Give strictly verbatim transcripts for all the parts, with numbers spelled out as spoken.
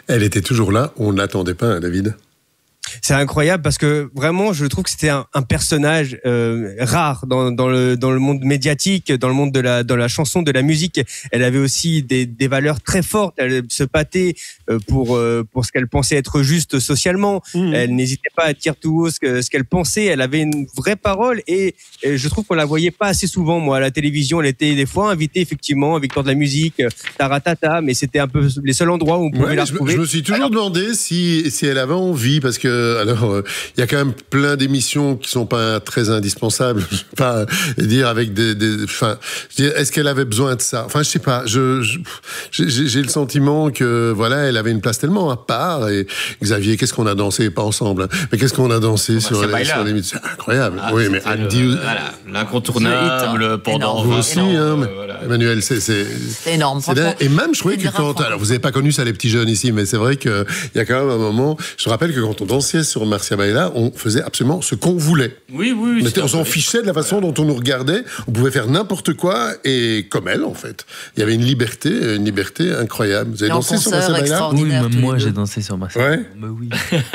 Elle était toujours là, on ne l'attendait pas, hein, David. C'est incroyable parce que vraiment, je trouve que c'était un, un personnage euh, rare dans, dans le dans le monde médiatique, dans le monde de la dans la chanson, de la musique. Elle avait aussi des, des valeurs très fortes. Elle se battait pour pour ce qu'elle pensait être juste socialement. Mmh. Elle n'hésitait pas à dire tout haut ce que ce qu'elle pensait. Elle avait une vraie parole et, et je trouve qu'on la voyait pas assez souvent. Moi, à la télévision, elle était des fois invitée effectivement à Victoire de la musique, Taratata, mais c'était un peu les seuls endroits où on pouvait ouais, la je, retrouver. Je me suis toujours Alors, demandé si si elle avait envie parce que alors, il euh, y a quand même plein d'émissions qui sont pas très indispensables. Je sais pas dire avec des, des, enfin, est-ce qu'elle avait besoin de ça? Enfin, je sais pas. Je, je j'ai, j'ai le sentiment que voilà, elle avait une place tellement à part. Et Xavier, qu'est-ce qu'on a dansé, pas ensemble, hein, mais qu'est-ce qu'on a dansé bon, sur, les, sur les, c'est incroyable. Ah, oui, mais Andy, le, voilà, l'incontournable pendant vous aussi, hein, euh, mais, voilà. Emmanuel, c'est c'est, c'est énorme. C'est dingue. Et même, je trouvais que quand, alors vous avez pas connu ça les petits jeunes ici, mais c'est vrai que il y a quand même un moment. Je me rappelle que quand on dansait sur Marcia Baila, on faisait absolument ce qu'on voulait. Oui, oui. On, était, on s'en fichait de la façon voilà. dont on nous regardait. On pouvait faire n'importe quoi et comme elle, en fait. Il y avait une liberté, une liberté incroyable. Vous avez dansé sur Marcia Baila? Oui, même moi, j'ai dansé sur Marcia Baila. Ouais. Mais oui.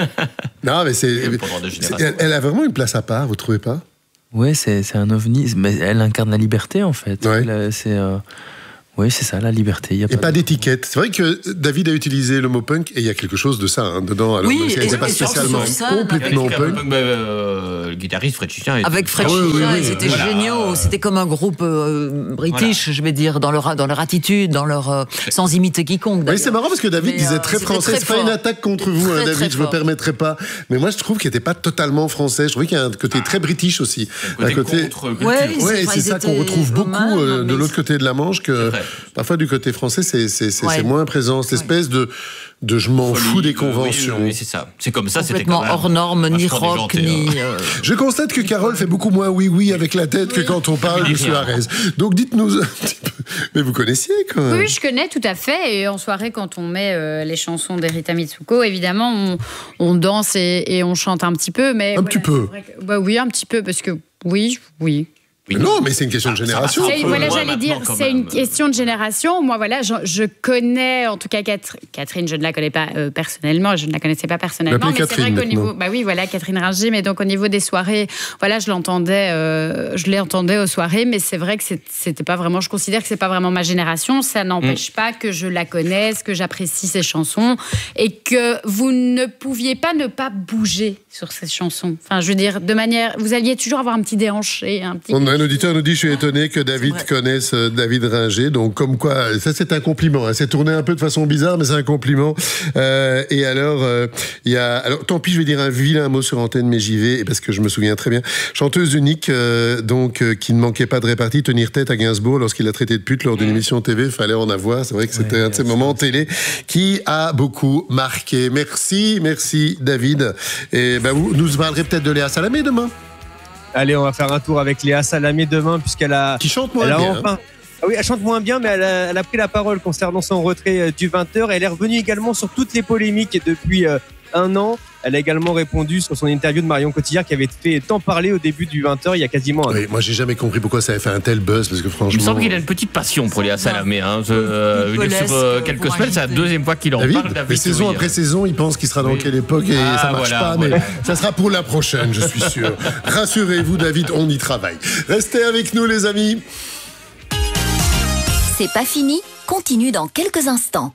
Non, mais c'est, c'est elle, elle a vraiment une place à part, vous trouvez pas? Ouais, c'est, c'est un ovni. Mais elle incarne la liberté, en fait. Ouais. Là, c'est... Euh... Oui, c'est ça, la liberté. Y a et pas, pas de... d'étiquette. C'est vrai que David a utilisé le mot punk et il y a quelque chose de ça hein, dedans. Alors, oui, elle n'était pas spécialement ça, complètement punk. punk euh, le guitariste Fred Chichin. Avec Fred Chichin, oui, oui, oui, c'était voilà. géniaux. C'était comme un groupe euh, british, voilà. je vais dire, dans leur, dans leur attitude, dans leur euh, sans imiter quiconque. Oui, c'est marrant parce que David mais, disait très euh, français. C'est pas une attaque contre vous, très, hein, David. Très je ne me permettrai pas. Mais moi, je trouve qu'il n'était pas totalement français. Je trouve qu'il y a un côté très british aussi. Un côté contre-culture. Oui, c'est ça qu'on retrouve beaucoup de l'autre côté de la Manche que parfois du côté français, c'est, c'est, c'est, ouais. c'est moins présent. Cette espèce de, de je m'en Folie, fous des conventions. Oui, oui, c'est ça. C'est comme ça, c'était complètement quand même hors norme, ni rock, ni... Euh... Je constate que Carole fait beaucoup moins oui-oui avec la tête oui. que quand on parle de Suarez. Donc dites-nous un petit peu. Mais vous connaissiez quand même. Oui, je connais tout à fait. Et en soirée, quand on met euh, les chansons d'Erita Mitsuko, évidemment, on, on danse et, et on chante un petit peu. Mais un voilà, petit peu que, bah, oui, un petit peu, parce que oui, oui. Oui. Non, mais c'est une question de génération. Et voilà, j'allais dire, c'est une question de génération. Moi, voilà, je, je connais, en tout cas, Catherine, Catherine je ne la connais pas euh, personnellement, je ne la connaissais pas personnellement, mais Catherine, c'est vrai qu'au maintenant. niveau, bah oui, voilà, Catherine Ringer, mais donc au niveau des soirées, voilà, je l'entendais, euh, je l'entendais aux soirées, mais c'est vrai que c'est, c'était pas vraiment, je considère que c'est pas vraiment ma génération. Ça n'empêche mmh. pas que je la connaisse, que j'apprécie ses chansons et que vous ne pouviez pas ne pas bouger sur ces chansons. Enfin, je veux dire, de manière, vous alliez toujours avoir un petit déhanché, un petit. Un auditeur nous dit, je suis étonné que David connaisse David Ringer. Donc, comme quoi, ça c'est un compliment. Hein. C'est tourné un peu de façon bizarre, mais c'est un compliment. Euh, et alors, il euh, y a... Alors, tant pis, je vais dire un vilain mot sur antenne, mais j'y vais, parce que je me souviens très bien. Chanteuse unique, euh, donc, euh, qui ne manquait pas de répartie, tenir tête à Gainsbourg lorsqu'il a traité de pute lors d'une émission T V. Fallait en avoir. C'est vrai que c'était ouais, un de ces moments télé qui a beaucoup marqué. Merci, merci, David. Et ben, vous nous parlerez peut-être de Léa Salamé demain. Allez, on va faire un tour avec Léa Salamé demain, puisqu'elle a... Qui chante moins elle a bien. Enfin... Ah oui, elle chante moins bien, mais elle a, elle a pris la parole concernant son retrait du vingt heures. Elle est revenue également sur toutes les polémiques depuis euh, un an. Elle a également répondu sur son interview de Marion Cotillard qui avait fait tant parler au début du vingt heures il y a quasiment un an. Oui, moi, j'ai jamais compris pourquoi ça avait fait un tel buzz, parce que franchement... Il me semble qu'il a une petite passion pour Léa Salamé. Hein. Je, euh, je sur euh, quelques semaines, c'est la deuxième fois qu'il en David, parle. David, mais saison après saison, il pense qu'il sera dans oui. quelle époque et ah, ça marche voilà, pas, voilà. mais ça sera pour la prochaine, je suis sûr. Rassurez-vous, David, on y travaille. Restez avec nous, les amis. C'est pas fini, continue dans quelques instants.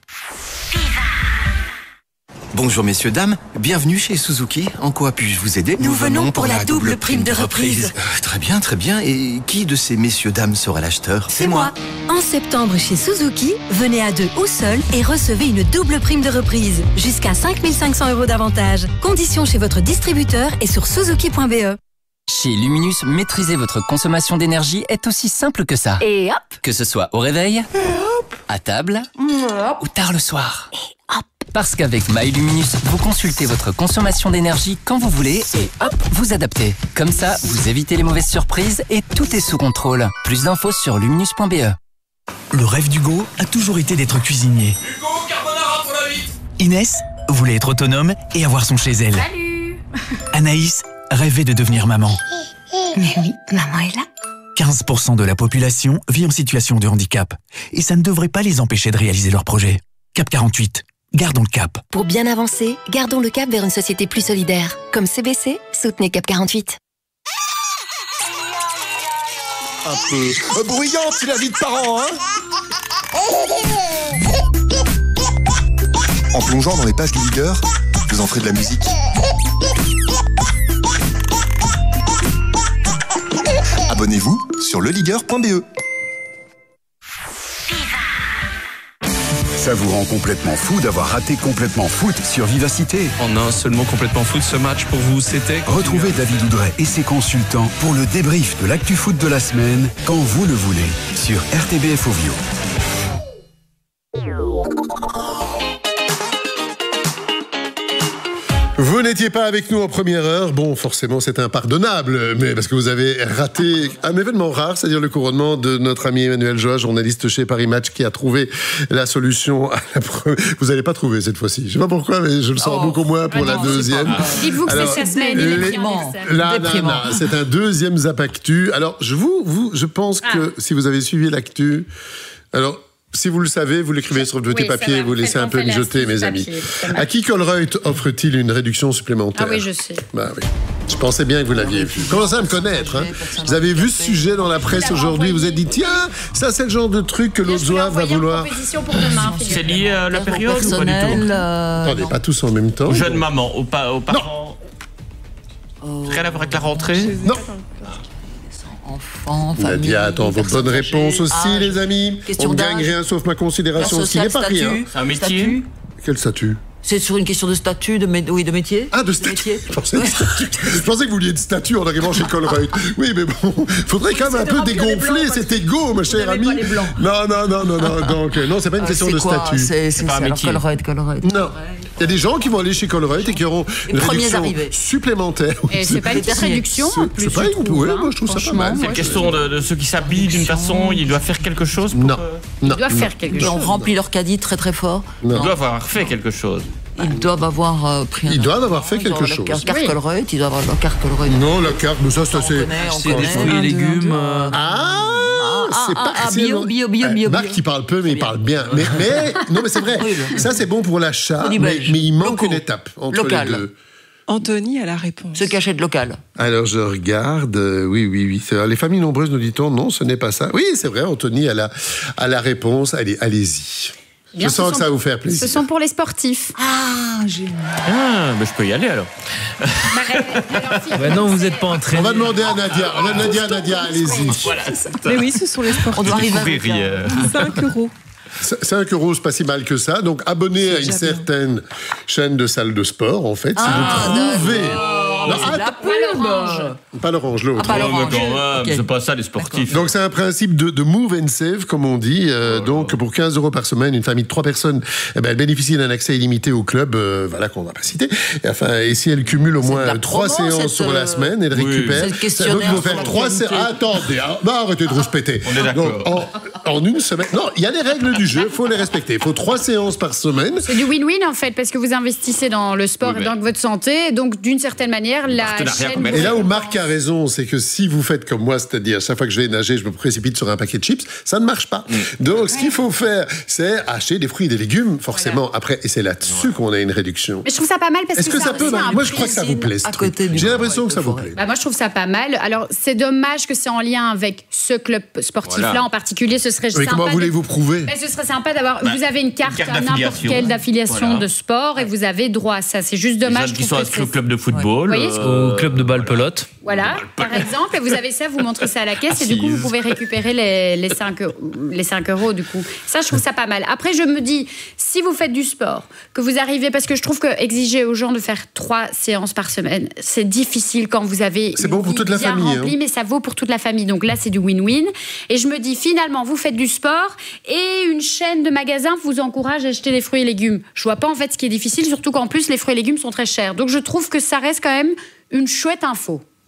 Bonjour messieurs, dames, bienvenue chez Suzuki. En quoi puis-je vous aider? Nous, Nous venons pour, pour la, la double prime de reprise. reprise. Euh, très bien, très bien. Et qui de ces messieurs, dames sera l'acheteur? C'est moi. En septembre chez Suzuki, venez à deux ou seul et recevez une double prime de reprise. Jusqu'à cinq mille cinq cents euros d'avantage. Conditions chez votre distributeur et sur suzuki point b e. Chez Luminus, maîtriser votre consommation d'énergie est aussi simple que ça. Et hop! Que ce soit au réveil, et hop! À table, hop! Ou tard le soir. Et hop! Parce qu'avec MyLuminus, vous consultez votre consommation d'énergie quand vous voulez et hop, vous adaptez. Comme ça, vous évitez les mauvaises surprises et tout est sous contrôle. Plus d'infos sur luminus point b e. Le rêve d'Hugo a toujours été d'être cuisinier. Hugo, carbonara pour la vite. Inès voulait être autonome et avoir son chez elle. Salut. Anaïs rêvait de devenir maman. Mais oui, maman est là. quinze pour cent de la population vit en situation de handicap. Et ça ne devrait pas les empêcher de réaliser leurs projets. Cap quarante-huit. gardons le cap. Pour bien avancer, gardons le cap vers une société plus solidaire. Comme C B C, soutenez Cap quarante-huit. Un peu bruyante, c'est la vie de parents, hein. En plongeant dans les pages du Ligueur, vous en ferez de la musique. Abonnez-vous sur le ligueur point b e. Ça vous rend complètement fou d'avoir raté Complètement Foot sur Vivacité. En un seul mot, Complètement Foot, ce match pour vous, c'était... Retrouvez David Oudret et ses consultants pour le débrief de l'actu foot de la semaine, quand vous le voulez, sur R T B F Ovio. Vous n'étiez pas avec nous en première heure. Bon, forcément, c'est impardonnable, mais parce que vous avez raté un événement rare, c'est-à-dire le couronnement de notre ami Emmanuel Joa, journaliste chez Paris Match, qui a trouvé la solution à la première. Vous n'allez pas trouver cette fois-ci. Je ne sais pas pourquoi, mais je le sens oh, beaucoup moins pour ah non, la deuxième. Dites-vous que c'est sa semaine, il est déprimant. Là, là, là, c'est un deuxième Zapactu. Alors, je vous, vous, je pense ah. que si vous avez suivi l'actu, alors. Si vous le savez, vous l'écrivez sur votre petit oui, papier, vous laissez un peu mijoter, mes amis. À qui Colruyt offre-t-il une réduction supplémentaire? Ah oui, je sais. Bah oui. Je pensais bien que vous l'aviez vu. Commencez à me connaître. Hein. Vous avez vu ce sujet dans la presse aujourd'hui, vous vous êtes dit, tiens, ça c'est le genre de truc que l'autre Zoa va vouloir. C'est lié à la période ou pas du tout euh... Attendez, pas tous en même temps. Aux jeunes mamans, aux, pa aux parents. Non. Rien à voir avec la rentrée? Non. Enfants, Nadia attend vos bonnes réponses aussi, âge, les amis. On ne gagne rien sauf ma considération, ce qui n'est pas rien. C'est un métier. Statut. Quel statut? C'est sur une question de statut, de, mé oui, de métier. Ah, de statut. Je pensais, je pensais que vous vouliez de statut en arrivant chez Colruyt. Oui, mais bon, faudrait quand même un peu dégonfler cet égo, ma chère amie. Non, non, non, non, non. Donc, non, c'est pas une euh, question de quoi statut. C'est pas un métier. Colruyt, Colruyt. Non. Il y a des gens qui vont aller chez Colruyt et qui auront une réduction supplémentaire. Et c'est pas une petite réduction en plus. Je sais pas, oui, moi je trouve ça pas mal. C'est une question de, de ceux qui s'habillent d'une façon, ils doivent faire quelque chose pour... Non. Ils doivent faire quelque chose. Ils ont rempli leur caddie très très fort. Ils doivent avoir fait quelque chose. Ils doivent avoir euh, pris un... Ils doivent avoir fait quelque chose. La carte Colruyt, ils doivent avoir leur carte Colruyt. Non, la carte, mais ça, ça c'est... C'est des fruits et légumes. Ah, c'est pas... Ah, bio, bio, bio, bio. Marc, il parle peu, mais il parle bien. Mais, mais non, mais c'est vrai. Ça, c'est bon pour l'achat, mais, mais il manque une étape entre local. les deux. Anthony a la réponse. Ce cachet de local. Alors, je regarde. Euh, oui, oui, oui. Les familles nombreuses, nous dit-on. Non, ce n'est pas ça. Oui, c'est vrai, Anthony a la, a la réponse. Allez, allez-y. Bien, je sens que sont, ça va vous faire plaisir. Ce sont pour les sportifs. Ah, génial. Ah, mais je peux y aller alors. Bah non, vous n'êtes pas entraîné. On va demander à Nadia. On va demander à Nadia, allez-y. Voilà, mais oui, ce sont les sportifs. On doit arriver à cinq euros. cinq euros, c'est pas si mal que ça. Donc, abonnez à une certaine bien. chaîne de salles de sport, en fait, si ah, vous trouvez... Non, ah, la pas l'orange. Pas l'orange, l'autre. Ah, oh, okay. C'est pas ça, les sportifs. Donc, c'est un principe de, de move and save, comme on dit. Euh, oh, donc, pour quinze euros par semaine, une famille de trois personnes, eh ben, elle bénéficie d'un accès illimité au club, euh, voilà, qu'on va pas citer. Et, enfin, et si elle cumule au moins trois séances cette... sur la semaine, elle oui. récupère. Donc, il faut faire trois séances. Ah, attendez, hein. bah, arrêtez de rouspéter. On est d'accord. En, en une semaine. Non, il y a les règles du jeu, il faut les respecter. Il faut trois séances par semaine. C'est du win-win, en fait, parce que vous investissez dans le sport oui, et dans votre santé. Donc, d'une certaine manière, la chaîne... Et là où Marc a raison, c'est que si vous faites comme moi, c'est-à-dire chaque fois que je vais nager, je me précipite sur un paquet de chips, ça ne marche pas. Mm. Donc, ce qu'il faut faire, c'est acheter des fruits et des légumes, forcément, voilà. après. Et c'est là-dessus ouais. qu'on a une réduction. Mais je trouve ça pas mal parce Est-ce que, que ça, ça peut Moi, je crois que ça vous plaît. J'ai l'impression que ça vous plaît. Bah, moi, je trouve ça pas mal. Alors, c'est dommage que c'est en lien avec ce club sportif-là voilà. en particulier. Ce serait Mais sympa. comment voulez-vous prouver bah, Ce serait sympa d'avoir. Bah, vous avez une carte, carte à n'importe quelle d'affiliation voilà. de sport et vous avez droit à ça. C'est juste dommage. Les gens qui sont inscrits au club de football, au club de balle pelote. Voilà, par exemple, et vous avez ça, vous montrez ça à la caisse, et du coup, vous pouvez récupérer les, les, cinq, les cinq euros, du coup. Ça, je trouve ça pas mal. Après, je me dis, si vous faites du sport, que vous arrivez, parce que je trouve que exiger aux gens de faire trois séances par semaine, c'est difficile quand vous avez c'est bon pour toute la famille, remplie, hein. mais ça vaut pour toute la famille. Donc là, c'est du win-win. Et je me dis, finalement, vous faites du sport, et une chaîne de magasins vous encourage à acheter des fruits et légumes. Je vois pas, en fait, ce qui est difficile, surtout qu'en plus, les fruits et légumes sont très chers. Donc, je trouve que ça reste quand même une chouette info.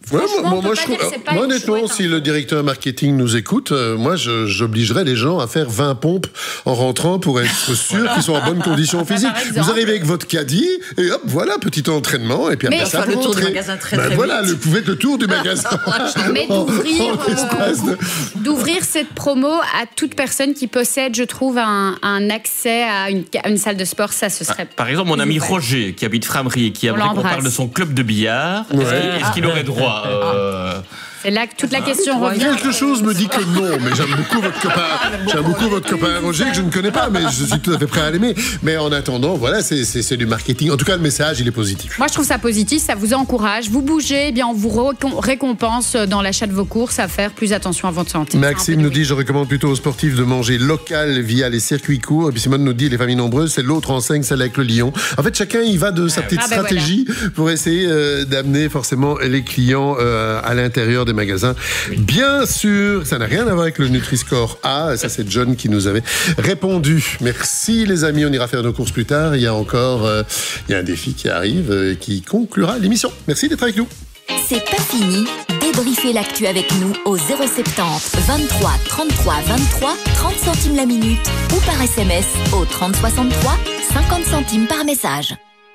Ouais, moi, moi, je trouve, moi honnêtement, si le directeur marketing nous écoute, euh, moi, je, j'obligerais les gens à faire vingt pompes en rentrant pour être sûr qu'ils sont en bonne condition physique. Vous arrivez avec votre caddie et hop, voilà, petit entraînement et puis après mais ça, enfin, vous le tour rentrez. du magasin très, ben très voilà, vite. le, vous faites le tour du magasin. Mais d'ouvrir, en, en euh, d'ouvrir cette promo à toute personne qui possède, je trouve, un, un accès à une, à une salle de sport, ça, ce serait... Par exemple, mon ami super. Roger, qui habite Framery et qui aimerait qu'on parle de son club de billard, Ouais. est-ce qu'il, est-ce qu'il aurait droit euh... C'est là que toute la question revient. Quelque chose me dit que non, mais j'aime beaucoup votre copain. J'aime beaucoup votre copain Roger, que je ne connais pas, mais je suis tout à fait prêt à l'aimer. Mais en attendant, voilà, c'est, c'est, c'est du marketing. En tout cas, le message, il est positif. Moi, je trouve ça positif, ça vous encourage. Vous bougez, eh bien, on vous récom- récompense dans l'achat de vos courses à faire plus attention à votre santé. Maxime nous dit, je recommande plutôt aux sportifs de manger local via les circuits courts. Et puis Simone nous dit, les familles nombreuses, c'est l'autre enseigne, celle avec le lion. En fait, chacun y va de sa petite Ah ben stratégie pour essayer euh, d'amener forcément les clients euh, à l'intérieur des magasins. Bien sûr, ça n'a rien à voir avec le Nutri-Score A. Ça, c'est John qui nous avait répondu. Merci les amis, on ira faire nos courses plus tard. Il y a encore euh, il y a un défi qui arrive et euh, qui conclura l'émission. Merci d'être avec nous. C'est pas fini. Débriefez l'actu avec nous au zéro soixante-dix vingt-trois trente-trois vingt-trois, trente centimes la minute ou par S M S au trente soixante-trois, cinquante centimes par message.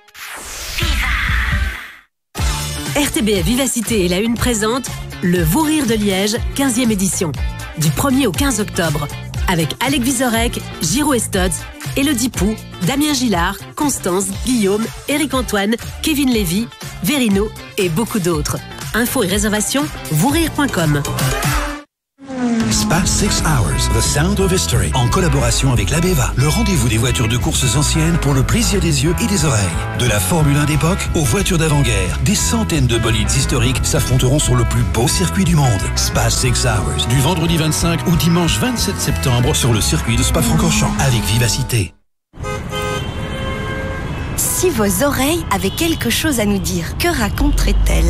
R T B F Vivacité et la Une présente le Vous Rire de Liège, quinzième édition, du premier au quinze octobre, avec Alec Vizorek, Giro Estotz, Élodie Pou, Damien Gillard, Constance, Guillaume, Éric Antoine, Kevin Lévy, Verino et beaucoup d'autres. Infos et réservations, vousrire point com. Spa Six Hours, The Sound of History, en collaboration avec l'Abeva, le rendez-vous des voitures de courses anciennes pour le plaisir des yeux et des oreilles. De la Formule un d'époque aux voitures d'avant-guerre, des centaines de bolides historiques s'affronteront sur le plus beau circuit du monde. Spa Six Hours, du vendredi vingt-cinq au dimanche vingt-sept septembre sur le circuit de Spa-Francorchamps, avec Vivacité. Si vos oreilles avaient quelque chose à nous dire, que raconteraient-elles ?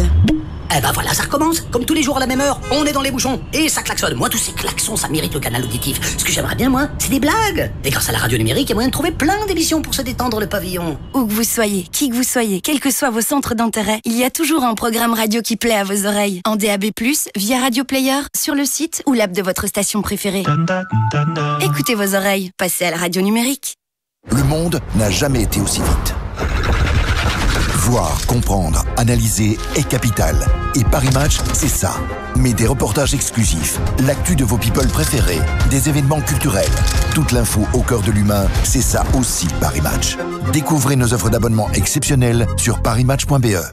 Eh ben voilà, ça recommence. Comme tous les jours à la même heure, on est dans les bouchons. Et ça klaxonne. Moi, tous ces klaxons, ça mérite le canal auditif. Ce que j'aimerais bien, moi, c'est des blagues. Et grâce à la radio numérique, il y a moyen de trouver plein d'émissions pour se détendre le pavillon. Où que vous soyez, qui que vous soyez, quels que soient vos centres d'intérêt, il y a toujours un programme radio qui plaît à vos oreilles. En D A B plus, via Radio Player, sur le site ou l'app de votre station préférée. Écoutez vos oreilles, passez à la radio numérique. Le monde n'a jamais été aussi vite. Voir, comprendre, analyser est capital. Et Paris Match, c'est ça. Mais des reportages exclusifs, l'actu de vos people préférés, des événements culturels, toute l'info au cœur de l'humain, c'est ça aussi Paris Match. Découvrez nos offres d'abonnement exceptionnelles sur paris match point b e.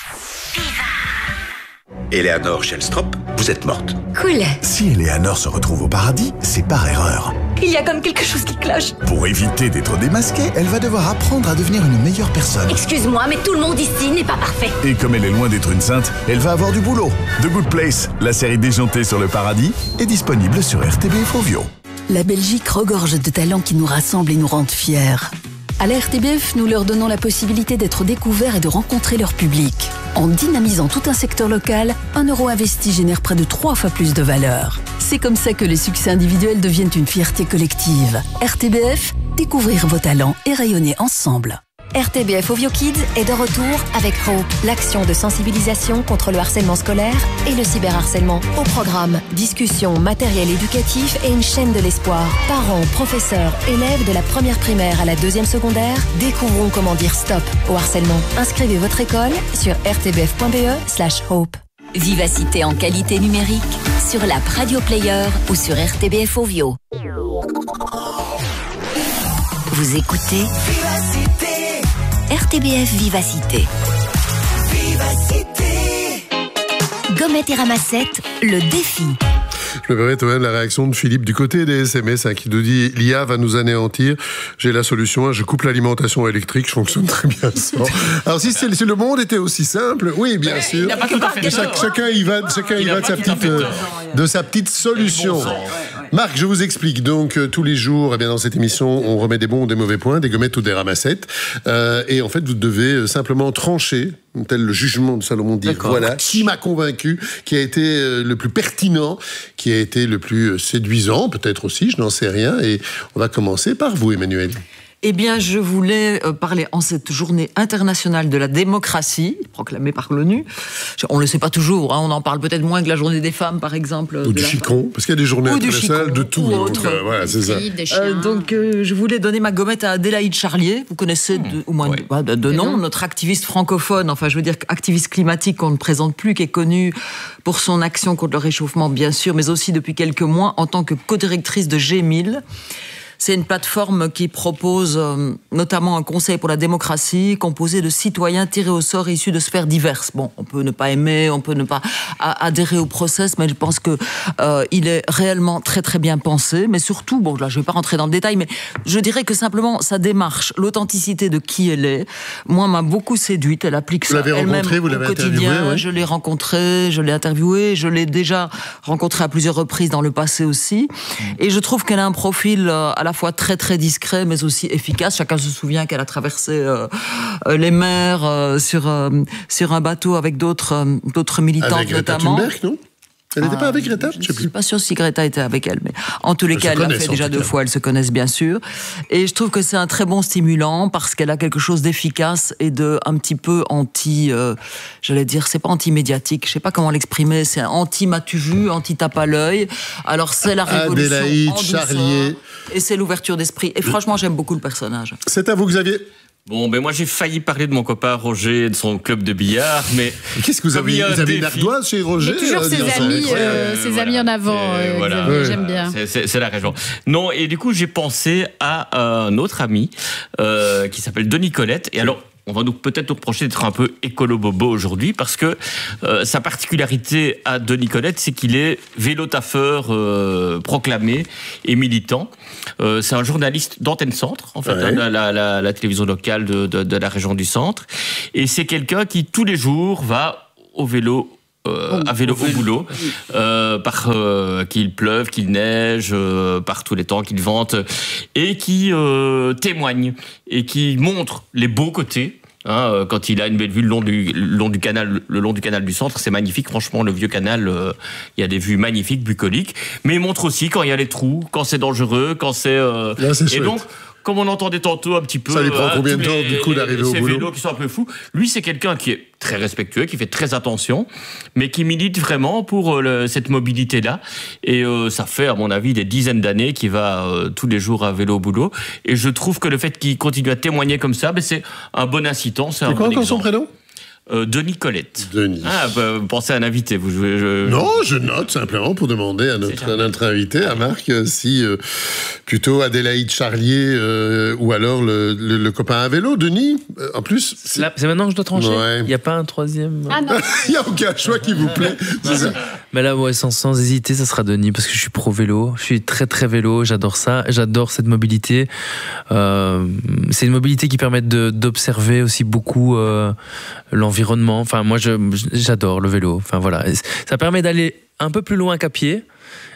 Eleanor Shellstrop, vous êtes morte. Cool. Si Eleanor se retrouve au paradis, c'est par erreur. Il y a comme quelque chose qui cloche. Pour éviter d'être démasquée, elle va devoir apprendre à devenir une meilleure personne. Excuse-moi, mais tout le monde ici n'est pas parfait. Et comme elle est loin d'être une sainte, elle va avoir du boulot. The Good Place, la série déjantée sur le paradis, est disponible sur R T B F Ovio. La Belgique regorge de talents qui nous rassemblent et nous rendent fiers. À la R T B F, nous leur donnons la possibilité d'être découverts et de rencontrer leur public. En dynamisant tout un secteur local, un euro investi génère près de trois fois plus de valeur. C'est comme ça que les succès individuels deviennent une fierté collective. R T B F, découvrir vos talents et rayonner ensemble. R T B F Ovio Kids est de retour avec Hope, l'action de sensibilisation contre le harcèlement scolaire et le cyberharcèlement. Au programme, discussion, matériel éducatif et une chaîne de l'espoir. Parents, professeurs, élèves de la première primaire à la deuxième secondaire découvrons comment dire stop au harcèlement. Inscrivez votre école sur r t b f point b e slash hope. Vivacité en qualité numérique sur l'app Radio Player ou sur R T B F Ovio. Vous écoutez Vivacité. R T B F Vivacité. Vivacité. Gommette et ramassette, le défi. Je me permets quand même la réaction de Philippe du côté des S M S hein, qui nous dit « L'I A va nous anéantir. J'ai la solution. Hein, je coupe l'alimentation électrique. Je fonctionne très bien sans. » Alors si, si le monde était aussi simple, oui, bien sûr. Chaque, chacun y va, chacun y va de sa petite, euh, de sa petite solution. Marc, je vous explique. Donc, euh, tous les jours, eh bien, dans cette émission, on remet des bons ou des mauvais points, des gommettes ou des ramassettes. Euh, et en fait, vous devez simplement trancher, tel le jugement de Salomon, dire voilà, qui m'a convaincu, qui a été euh, le plus pertinent, qui a été le plus séduisant, peut-être aussi, je n'en sais rien. Et on va commencer par vous, Emmanuel. Eh bien, je voulais parler en cette journée internationale de la démocratie, proclamée par l'ONU. On ne le sait pas toujours, hein, on en parle peut-être moins que la journée des femmes, par exemple. Ou du chicon, parce qu'il y a des journées ou internationales de tout. Donc, euh, voilà, c'est ça. Euh, donc, euh, je voulais donner ma gommette à Adélaïde Charlier. Vous connaissez de, mmh. au moins ouais. de, de, de nom, notre activiste francophone, enfin, je veux dire activiste climatique qu'on ne présente plus, qui est connue pour son action contre le réchauffement, bien sûr, mais aussi depuis quelques mois en tant que co-directrice de G mille. C'est une plateforme qui propose euh, notamment un conseil pour la démocratie composé de citoyens tirés au sort issus de sphères diverses. Bon, on peut ne pas aimer, on peut ne pas a- adhérer au process, mais je pense que euh, il est réellement très très bien pensé. Mais surtout, bon, là, je vais pas rentrer dans le détail, mais je dirais que simplement sa démarche, l'authenticité de qui elle est, moi, m'a beaucoup séduite. Elle applique ça elle-même vous l'avez au quotidien. interviewé, oui. Je l'ai rencontrée, je l'ai interviewée, je l'ai déjà rencontrée à plusieurs reprises dans le passé aussi. Et je trouve qu'elle a un profil euh, à la fois très très discret mais aussi efficace. Chacun se souvient qu'elle a traversé euh, euh, les mers euh, sur, euh, sur un bateau avec d'autres, euh, d'autres militantes avec Greta notamment. Thunberg, non ? Elle n'était Ah, pas avec Greta ? Je ne suis pas sûre si Greta était avec elle, mais en tous les Elles cas, se elle l'a connaissent, fait en déjà tout deux cas. fois, elles se connaissent bien sûr. Et je trouve que c'est un très bon stimulant parce qu'elle a quelque chose d'efficace et de un petit peu anti, euh, j'allais dire, c'est pas anti-médiatique, je sais pas comment l'exprimer, c'est anti-m'as-tu vu, anti-tape à l'œil. Alors c'est la révolution Adélaïde en douceur, Charlier. et c'est l'ouverture d'esprit. Et franchement, j'aime beaucoup le personnage. C'est à vous, Xavier. Bon, ben moi j'ai failli parler de mon copain Roger et de son club de billard, mais... Qu'est-ce que vous avez, vous avez une ardoise chez Roger ? Mais toujours euh, ses dire ça, amis, incroyable. euh, ses amis en avant, euh, voilà. Xavier, Ouais. j'aime bien. C'est, c'est, c'est la région. Non, et du coup j'ai pensé à un autre ami euh, qui s'appelle Denis Colette. Et alors, on va donc peut-être nous reprocher d'être un peu écolo-bobo aujourd'hui parce que euh, sa particularité à Denis Colette, c'est qu'il est vélo-taffeur euh, proclamé et militant. Euh, c'est un journaliste d'Antenne Centre, en fait, Ouais. hein, la, la, la, la télévision locale de, de, de la région du Centre. Et c'est quelqu'un qui, tous les jours, va au vélo Euh, à vélo au boulot, euh, par euh, qu'il pleuve, qu'il neige, euh, par tous les temps, qu'il vente, et qui euh, témoigne et qui montre les beaux côtés. Hein, quand il a une belle vue le long du, le long du canal, le long du canal du Centre, c'est magnifique. Franchement, le vieux canal, euh, il y a des vues magnifiques, bucoliques. Mais il montre aussi quand il y a les trous, quand c'est dangereux, quand c'est. Euh, Là, c'est et chouette. donc. Comme on entendait tantôt un petit peu... Ça lui prend hein, combien de tous temps, les- du coup, d'arriver les- au ces boulot ? vélos qui sont un peu fous. Lui, c'est quelqu'un qui est très respectueux, qui fait très attention, mais qui milite vraiment pour euh, le- cette mobilité-là. Et euh, ça fait, à mon avis, des dizaines d'années qu'il va euh, tous les jours à vélo au boulot. Et je trouve que le fait qu'il continue à témoigner comme ça, ben, c'est un bon incitant, c'est un C'est quoi bon encore son exemple. prénom ? Euh, Denis Colette. Denis. Ah, bah, pensez à un invité. Vous, je, je- Non, je note simplement pour demander à notre, à notre invité, à Marc, euh, si euh, plutôt Adélaïde Charlier euh, ou alors le, le, le copain à vélo, Denis. Euh, en plus, C'est, là- c'est maintenant que je dois trancher. Ouais. Il n'y a pas un troisième. Ah non. il n'y a aucun choix qui vous plaît. C'est ça. Mais là, ouais, sans, sans hésiter, ça sera Denis parce que je suis pro vélo. Je suis très très vélo. J'adore ça. J'adore cette mobilité. Euh, c'est une mobilité qui permet de, d'observer aussi beaucoup euh, l'environnement. Enfin, moi, je, j'adore le vélo. Enfin voilà, ça permet d'aller un peu plus loin qu'à pied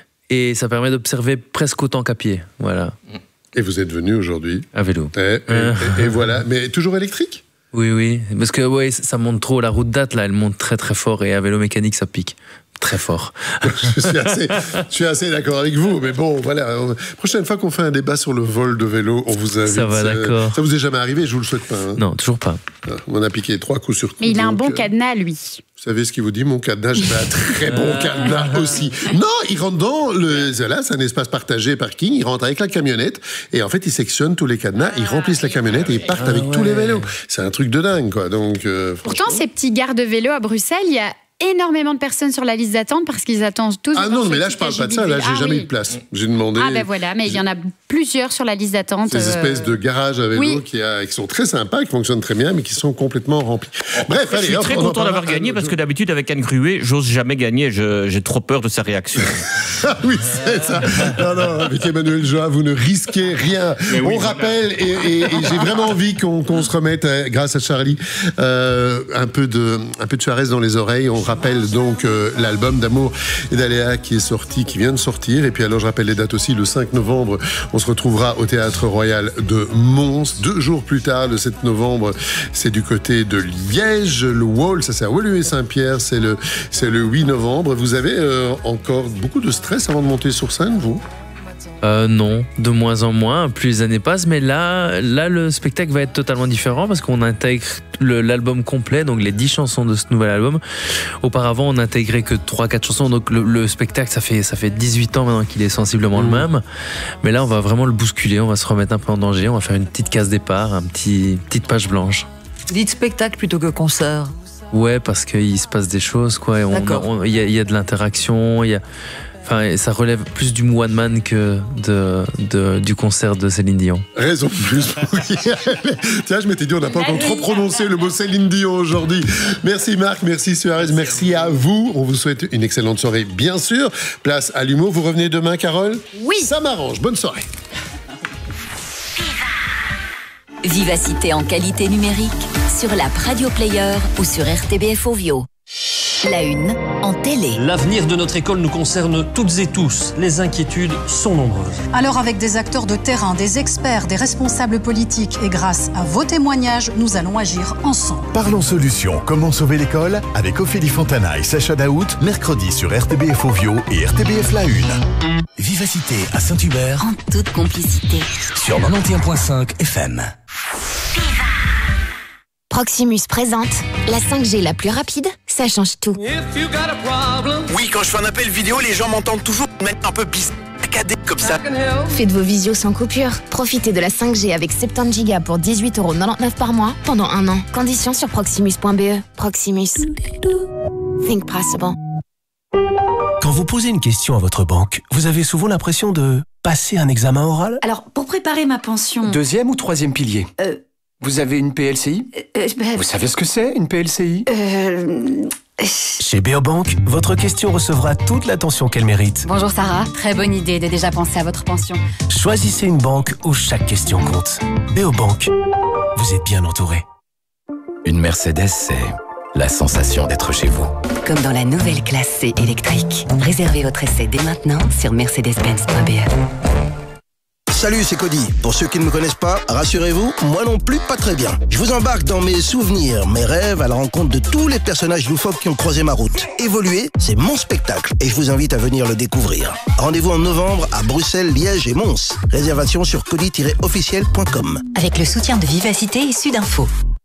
et ça permet d'observer presque autant qu'à pied. Voilà. Et vous êtes venu aujourd'hui à vélo. Et, et, et, et voilà. Mais toujours électrique ? Oui, oui. Parce que ouais, ça monte trop. La route date, là, elle monte très très fort et à vélo mécanique, ça pique. Très fort. je, suis assez, je suis assez d'accord avec vous, mais bon, voilà. On, prochaine fois qu'on fait un débat sur le vol de vélo, on vous invite. Ça va, d'accord. Ça vous est jamais arrivé, je vous le souhaite pas. Hein. Non, toujours pas. On a piqué trois coups sur coup. Mais il a un donc, bon euh, cadenas, lui. Vous savez ce qu'il vous dit, mon cadenas, j'ai un très bon cadenas aussi. Non, il rentre dans le... Là, c'est un espace partagé, parking, il rentre avec la camionnette, et en fait, ils sectionnent tous les cadenas, ils remplissent la camionnette et ils partent Ah avec ouais. tous les vélos. C'est un truc de dingue, quoi. Donc, euh, Pourtant, ces petits gares de vélo à Bruxelles, il y a énormément de personnes sur la liste d'attente parce qu'ils attendent tous. Ah non, mais là, je parle pas de ça, là, j'ai ah, jamais oui. eu de place. J'ai demandé... Ah ben voilà, mais il y en a plusieurs sur la liste d'attente. Ces euh, espèces de garages à vélo oui. qui, a, qui sont très sympas, qui fonctionnent très bien, mais qui sont complètement remplis. Bref, je allez, suis hop, très on en content d'avoir parlera gagné un parce autre que d'habitude avec Anne Cruet, j'ose jamais gagner. Je, j'ai trop peur de sa réaction. Ah oui, c'est ça. Non, non, avec Emmanuel Joa, vous ne risquez rien. Mais oui, on voilà. rappelle, et, et- et j'ai vraiment envie qu'on, qu'on se remette, euh, grâce à Charlie, euh, un peu de, un peu de Suarez dans les oreilles. On rappelle donc euh, l'album d'Amour et d'Aléa qui est sorti, qui vient de sortir. Et puis alors, je rappelle les dates aussi. Le cinq novembre, on se retrouvera au Théâtre Royal de Mons. Deux jours plus tard, le sept novembre, c'est du côté de Liège. Le Wall, ça c'est à Woluwe et Saint-Pierre, c'est le, c'est le huit novembre. Vous avez euh, encore beaucoup de stress avant de monter sur scène, vous ? Euh, non, de moins en moins, plus les années passent, mais là, là le spectacle va être totalement différent parce qu'on intègre le, l'album complet, donc les dix chansons de ce nouvel album. Auparavant, on n'intégrait que trois quatre chansons, donc le, le spectacle, ça fait, ça fait dix-huit ans maintenant qu'il est sensiblement mmh. le même, mais là, on va vraiment le bousculer, on va se remettre un peu en danger, on va faire une petite case départ, une petit, petite page blanche. Vous dites spectacle plutôt que concert? Ouais, parce qu'il se passe des choses, quoi. Il y, y a de l'interaction, il y a... Enfin, ça relève plus du one man que de, de, du concert de Céline Dion. Raison plus. Tiens, je m'étais dit, on n'a pas encore trop prononcé le mot Céline Dion aujourd'hui. Merci Marc, merci Suarez, merci à vous. On vous souhaite une excellente soirée, bien sûr. Place à l'humour. Vous revenez demain, Carole? Oui. Ça m'arrange. Bonne soirée. Vivacité en qualité numérique sur l'app Radio Player ou sur R T B F Ovio. La une en télé. L'avenir de notre école nous concerne toutes et tous. Les inquiétudes sont nombreuses. Alors avec des acteurs de terrain, des experts, des responsables politiques et grâce à vos témoignages, nous allons agir ensemble. Parlons solutions. Comment sauver l'école avec Ophélie Fontana et Sacha Daout, mercredi sur R T B F Ovio et R T B F La Une. Vivacité à Saint-Hubert. En toute complicité. Sur quatre-vingt-onze virgule cinq F M. Proximus présente la cinq G la plus rapide, ça change tout. Oui, quand je fais un appel vidéo, les gens m'entendent toujours mettre un peu bizarre, comme ça. Faites vos visios sans coupure. Profitez de la cinq G avec soixante-dix gigas pour dix-huit euros quatre-vingt-dix-neuf par mois pendant un an. Conditions sur proximus point b e. Proximus. Think possible. Quand vous posez une question à votre banque, vous avez souvent l'impression de passer un examen oral? Alors, pour préparer ma pension... Deuxième ou troisième pilier? Euh... Vous avez une P L C I? euh, bah... Vous savez ce que c'est, une P L C I? Euh... Chez Beobank, votre question recevra toute l'attention qu'elle mérite. Bonjour Sarah, très bonne idée de déjà penser à votre pension. Choisissez une banque où chaque question compte. Beobank, vous êtes bien entouré. Une Mercedes, c'est la sensation d'être chez vous. Comme dans la nouvelle classe C électrique. Réservez votre essai dès maintenant sur mercedes benz point b e. Salut, c'est Cody. Pour ceux qui ne me connaissent pas, rassurez-vous, moi non plus pas très bien. Je vous embarque dans mes souvenirs, mes rêves, à la rencontre de tous les personnages loufoques qui ont croisé ma route. Évoluer, c'est mon spectacle et je vous invite à venir le découvrir. Rendez-vous en novembre à Bruxelles, Liège et Mons. Réservation sur cody tiret officiel point com. Avec le soutien de Vivacité et Sudinfo.